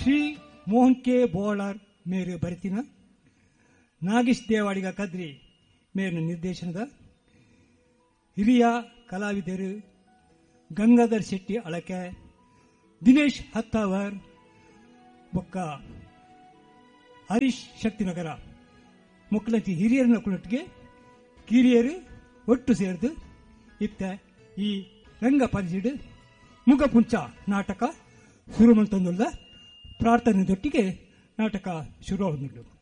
Shri Mohan K Bolar ಮೇರು ಬರೆತಿನ, ನಾಗೇಶ್ ದೇವಾಡಿಗ ಕದ್ರಿ ಮೇರಿನ ನಿರ್ದೇಶನದ ಹಿರಿಯ ಕಲಾವಿದರು ಗಂಗಾಧರ್ ಶೆಟ್ಟಿ ಅಳಕೆ, ದಿನೇಶ್ ಹತ್ತಾವರ್ ಬೊಕ್ಕ ಹರೀಶ್ ಶಕ್ತಿನಗರ ಮೊಕ್ಕಲಂಚಿ ಹಿರಿಯರನ್ನ ಕುಳಟ್ಟಿಗೆ ಕಿರಿಯರು ಒಟ್ಟು ಸೇರಿದು ಇತ್ತ ಈ ರಂಗ ಪರಿಜಿಡು ಮುಗಪುಂಚ ನಾಟಕ ಶುರು ಮಂತಂದುಲ್ಲ ಪ್ರಾರ್ಥನೆದೊಟ್ಟಿಗೆ ನಾಟಕ ಶುರು ಆಗುವುದು.